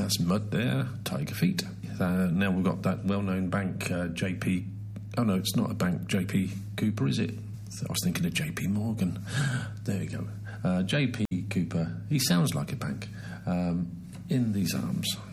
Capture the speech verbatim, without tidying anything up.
That's Mud there, Tiger Feet. Uh, now we've got that well-known bank, uh, J P... Oh, no, it's not a bank, J P Cooper, is it? I was thinking of J P Morgan. There we go. Uh, J P Cooper, he sounds like a bank. Um, In These Arms.